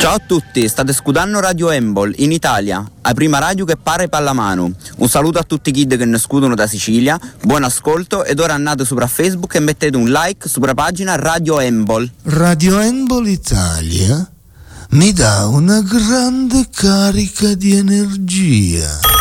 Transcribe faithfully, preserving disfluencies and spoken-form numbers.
Ciao a tutti, state scudando Radio Embol in Italia, la prima radio che pare pallamano. Un saluto a tutti i kid che ne scudono da Sicilia, buon ascolto ed ora andate sopra Facebook e mettete un like sopra pagina Radio Embol. Radio Embol Italia mi dà una grande carica di energia.